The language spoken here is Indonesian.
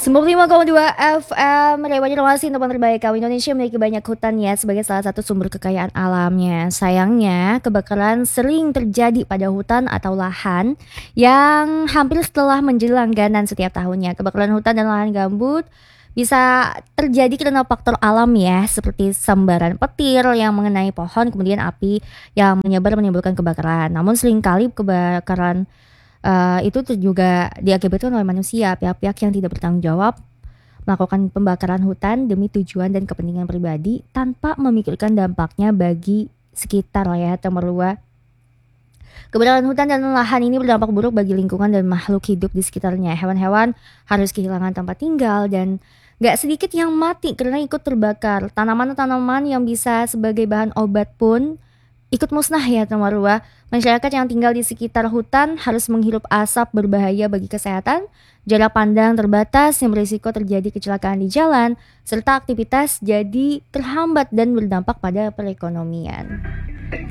95,2 FM Radio Banjarmasin, tempat terbaik kaum Indonesia, memiliki banyak hutan ya sebagai salah satu sumber kekayaan alamnya. Sayangnya, kebakaran sering terjadi pada hutan atau lahan yang hampir setelah menjelang ganan setiap tahunnya. Kebakaran hutan dan lahan gambut bisa terjadi karena faktor alam ya, seperti sambaran petir yang mengenai pohon, kemudian api yang menyebar menimbulkan kebakaran. Namun seringkali kebakaran itu tuh juga diakibatkan oleh manusia, pihak-pihak yang tidak bertanggung jawab melakukan pembakaran hutan demi tujuan dan kepentingan pribadi tanpa memikirkan dampaknya bagi sekitar lah ya, temerlua. Kebakaran hutan dan lahan ini berdampak buruk bagi lingkungan dan makhluk hidup di sekitarnya. Hewan-hewan harus kehilangan tempat tinggal dan gak sedikit yang mati karena ikut terbakar. Tanaman-tanaman yang bisa sebagai bahan obat pun ikut musnah ya teman-teman. Masyarakat yang tinggal di sekitar hutan harus menghirup asap berbahaya bagi kesehatan, jarak pandang terbatas yang berisiko terjadi kecelakaan di jalan, serta aktivitas jadi terhambat dan berdampak pada perekonomian.